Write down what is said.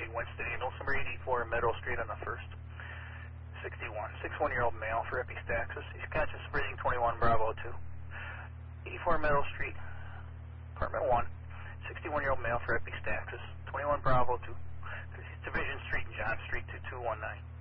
Winston Angels, number 84 Meadow Street on the 1st. 61-year-old male for epistaxis. He's conscious, breathing, 21 Bravo 2. 84 Meadow Street, apartment 1. 61-year-old male for epistaxis, 21 Bravo 2. Division Street and John Street, 2219.